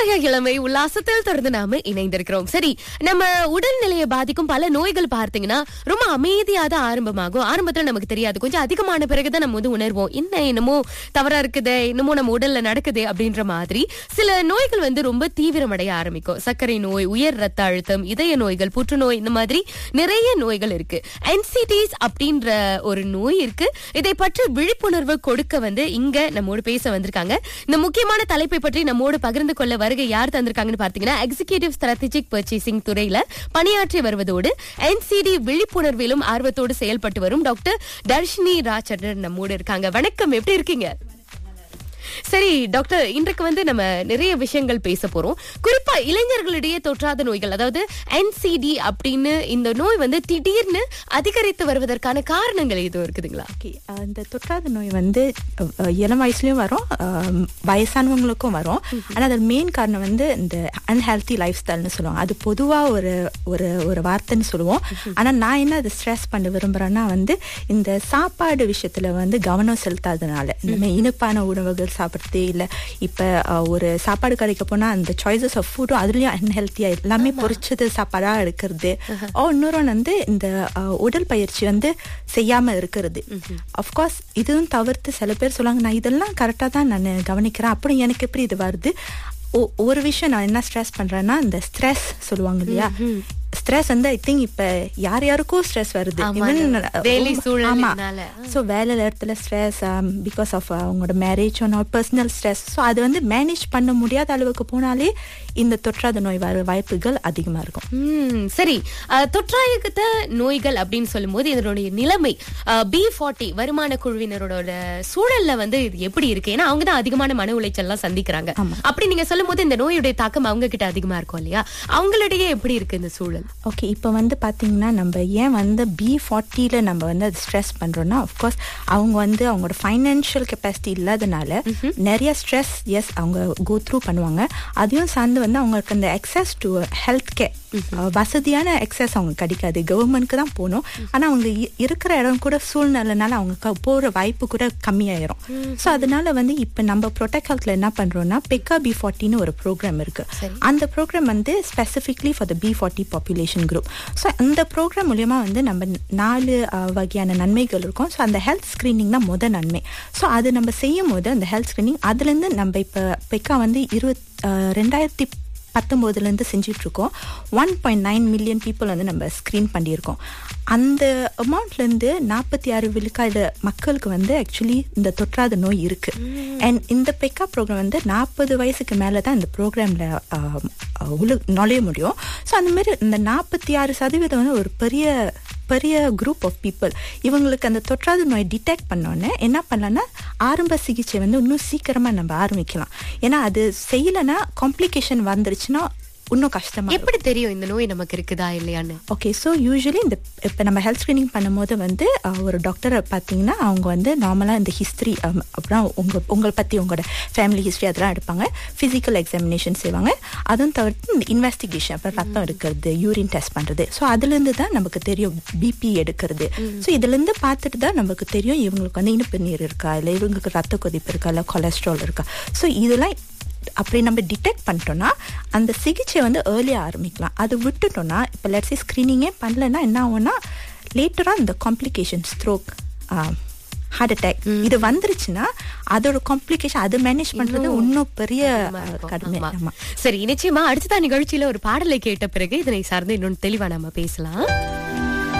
இன்றைய இளமை உல்லாசத்தில் தொடர்ந்து நாம இணைந்திருக்கிறோம். சரி, நம்ம உடல்நிலையை பாதிக்கும் பல நோய்கள் பார்த்தீங்கன்னா ரொம்ப அமைதியா தான் ஆரம்பமாகும். ஆரம்பத்துல நமக்கு தெரியாது, கொஞ்சம் அதிகமான பிறகுதான் நம்ம வந்து உணர்வோம், என்னமோ தவறா இருக்குதே, என்னமோ நம்ம உடல்ல நடக்குது அப்படின்ற மாதிரி. சில நோய்கள் வந்து ரொம்ப தீவிரமடைய ஆரம்பிக்கும். சர்க்கரை நோய், உயர் ரத்த அழுத்தம், இதய நோய்கள், புற்றுநோய், இந்த மாதிரி நிறைய நோய்கள் இருக்கு. NCDs அப்படின்ற ஒரு நோய் இருக்கு. இதை பற்றி விழிப்புணர்வு கொடுக்க வந்து இங்க நம்மோடு பேச வந்திருக்காங்க. இந்த முக்கியமான தலைப்பை பற்றி நம்மோடு பகிர்ந்து கொள்ள வருகை யார் தந்திருக்காங்கன்னு பார்த்தீங்கன்னா, எக்ஸிகியூட்டிவ் ஸ்ட்ராட்டஜிக் பர்ச்சேசிங் துறையில பணியாற்றி வருவதோடு NCD விழிப்புணர்விலும் ஆர்வத்தோடு செயல்பட்டு வரும் டாக்டர் தர்ஷினி ராஜ்சந்திரன் நம்மோடு இருக்காங்க. வணக்கம், எப்படி இருக்கீங்க? சரி டாக்டர், இன்றைக்கு வந்து நம்ம நிறைய விஷயங்கள் பேச போறோம். குறிப்பா இளைஞர்களிடையே தொற்றாத நோய்கள், அதாவது NCD அப்படின்னு இந்த நோய் வந்து திடீர்னு அதிகரித்து வருவதற்கான காரணங்கள் எதுவும் இருக்குதுங்களா? இந்த தொற்றாத நோய் வந்து இளம் வயசுலயும் வரும், வயசானவங்களுக்கும் வரும். ஆனா அது மெயின் காரணம் வந்து இந்த அன்ஹெல்தி லைஃப் ஸ்டைல்னு சொல்லுவாங்க. அது பொதுவா ஒரு ஒரு வார்த்தைன்னு சொல்லுவோம். ஆனா நான் என்ன அதை ஸ்ட்ரெஸ் பண்ண விரும்புறேன்னா வந்து இந்த சாப்பாடு விஷயத்துல வந்து கவனம் செலுத்தாதனால, இந்த இனிப்பான உணவுகள் சாப்பிடுறது இல்ல. இப்ப ஒரு சாப்பாடு கடைக்கு போனா அந்த சாய்ஸஸ் ஆஃப் ஃபுட்டும் அதுலயும் அன்ஹெல்த்தியா எல்லாமே பொரிச்சது சாப்பாடா இருக்கிறது. இன்னொரு வந்து இந்த உடல் பயிற்சி வந்து செய்யாம இருக்கிறது. அப்கோர்ஸ் இதுவும் தவிர்த்து சில பேர் சொல்லுவாங்க, நான் இதெல்லாம் கரெக்டா தான் நான் கவனிக்கிறேன், அப்புறம் எனக்கு எப்படி இது வருது. ஒரு விஷயம் நான் என்ன ஸ்ட்ரெஸ் பண்றேன்னா, இந்த ஸ்ட்ரெஸ் சொல்லுவாங்க இல்லையா, ஸ்ட்ரெஸ் வந்து ஐ திங்க் இப்ப யாருக்கும் ஸ்ட்ரெஸ் வருது. வேலை இடத்துல ஸ்ட்ரெஸ் பிகாஸ் ஆஃப் அவங்களோட மேரேஜ், பர்சனல் ஸ்ட்ரெஸ். ஸோ அது வந்து மேனேஜ் பண்ண முடியாத அளவுக்கு போனாலே இந்த தொற்றாத நோய் வர வாய்ப்புகள் அதிகமா இருக்கும். சரி, தொற்றாத நோய்கள் அப்படின்னு சொல்லும் போது இதனுடைய நிலைமை B40 வருமான குழுவினரோட சூழல்ல வந்து இது எப்படி இருக்கு? ஏன்னா அவங்க தான் அதிகமான மன உளைச்சல் எல்லாம் சந்திக்கிறாங்க. அப்படி நீங்க சொல்லும் போது இந்த நோயுடைய தாக்கம் அவங்க கிட்ட அதிகமா இருக்கும் இல்லையா? அவங்களிடையே எப்படி இருக்கு இந்த சூழல்? ஓகே, இப்போ வந்து பார்த்தீங்கன்னா நம்ம ஏன் வந்து B40ல நம்ம வந்து அது ஸ்ட்ரெஸ் பண்ணுறோன்னா, அஃப்கோர்ஸ் அவங்க வந்து அவங்களோட ஃபைனான்ஷியல் கெப்பாசிட்டி இல்லாதனால நிறைய ஸ்ட்ரெஸ் அவங்க கோ த்ரூ பண்ணுவாங்க. அதையும் சார்ந்து வந்து அவங்களுக்கு அந்த அக்சஸ் டு ஹெல்த் கேர், வசதியான அக்சஸ் அவங்க கிடைக்காது. கவர்மெண்ட்க்கு தான் போகணும். ஆனால் அவங்க இருக்கிற இடம் கூட சூழ்நிலைனால அவங்க போகிற வாய்ப்பு கூட கம்மியாயிரும். ஸோ அதனால வந்து இப்போ நம்ம ப்ரொடெக்ட் ஹெல்த்ல என்ன பண்ணுறோம்னா, பெக்கா B40ன்னு ஒரு ப்ரோக்ராம் இருக்கு. அந்த ப்ரோக்ராம் வந்து specifically for the B40 population group. So அந்த ப்ரோக்ராம் மூலயமா வந்து நம்ம 4 வகையான நன்மைகள் இருக்கும். ஸோ அந்த ஹெல்த் ஸ்கிரீனிங் தான் முதல் நன்மை. ஸோ அது நம்ம செய்யும் போது அந்த ஹெல்த் ஸ்கிரீனிங் அதுலேருந்து நம்ம இப்போ பெக்கா வந்து 2019 செஞ்சுட்டு இருக்கோம். 1.9 மில்லியன் பீப்புள் வந்து நம்ம ஸ்கிரீன் பண்ணியிருக்கோம். அந்த அமௌண்ட்லேருந்து 46 விழுக்காடு மக்களுக்கு வந்து ஆக்சுவலி இந்த தொற்றாத நோய் இருக்கு. அண்ட் இந்த பெக்கா ப்ரோக்ராம் வந்து 40 வயசுக்கு மேலே தான் இந்த ப்ரோக்ராம்ல நுழைய முடியும். ஸோ அந்த மாதிரி இந்த 46% வந்து ஒரு பெரிய குரூப் ஆஃப் பீப்புள். இவங்களுக்கு அந்த தொற்றாத நோய் டிடெக்ட் பண்ணோன்னே என்ன பண்ணலாம்னா, ஆரம்ப சிகிச்சை வந்து இன்னும் சீக்கிரமாக நம்ம ஆரம்பிக்கலாம். ஏன்னா அது செய்யலைன்னா காம்ப்ளிகேஷன் வந்துருச்சுன்னா இன்னும் கஷ்டமா. எப்படி தெரியும் இந்த நோய் நமக்கு இருக்குதா இல்லையான்னு? ஓகே, ஸோ யூஸ்வலி இந்த இப்போ நம்ம ஹெல்த் ஸ்கிரீனிங் பண்ணும்போது வந்து ஒரு டாக்டரை பார்த்தீங்கன்னா அவங்க வந்து நார்மலாக இந்த ஹிஸ்ட்ரி, அப்புறம் உங்களை பற்றி உங்களோட ஃபேமிலி ஹிஸ்ட்ரி அதெல்லாம் எடுப்பாங்க. ஃபிசிக்கல் எக்ஸாமினேஷன் செய்வாங்க. அதுவும் தவிர்த்து இந்த இன்வெஸ்டிகேஷன், அப்புறம் ரத்தம் எடுக்கிறது, யூரின் டெஸ்ட் பண்ணுறது. ஸோ அதுலேருந்து தான் நமக்கு தெரியும் பிபி எடுக்கிறது. ஸோ இதுலேருந்து பார்த்துட்டு தான் நமக்கு தெரியும் இவங்களுக்கு வந்து இனிப்பு நீர் இருக்கா, இல்லை இவங்களுக்கு ரத்த கொதிப்பு இருக்கா, இல்லை கொலஸ்ட்ரால் இருக்கா. ஸோ இதெல்லாம் அப்படி நம்ம டிடெக்ட் பண்ணிட்டோம்னா அந்த சிகிச்சை வந்து ஏர்லியாக ஆரம்பிக்கலாம். அது விட்டுட்டோம்னா, இப்போ லெட்ஸே ஸ்க்ரீனிங்கே பண்ணலைன்னா என்ன ஆகும்னா, லேட்டராக இந்த காம்ப்ளிகேஷன், ஸ்ட்ரோக், ஹார்ட் அட்டாக் இது வந்துருச்சுன்னா அதோட காம்ப்ளிகேஷன் அது மேனேஜ் பண்றது இன்னும் பெரிய கடுமை. சரி, நிச்சயமா அடுத்ததான் நிகழ்ச்சியில ஒரு பாடலை கேட்ட பிறகு இதனை சார்ந்து இன்னொன்று தெளிவா நம்ம பேசலாம்.